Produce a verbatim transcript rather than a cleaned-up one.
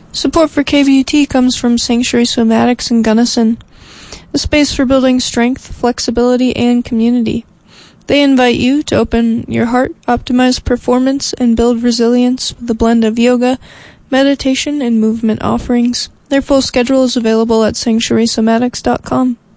Support for K V U T comes from Sanctuary Somatics in Gunnison, a space for building strength, flexibility, and community. They invite you to open your heart, optimize performance, and build resilience with a blend of yoga, meditation, and movement offerings. Their full schedule is available at sanctuary somatics dot com.